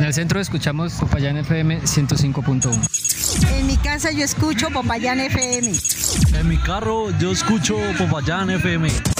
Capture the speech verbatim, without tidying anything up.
el centro escuchamos Popayán F M ciento cinco punto uno. En mi casa yo escucho Popayán F M. En mi carro yo escucho Popayán F M.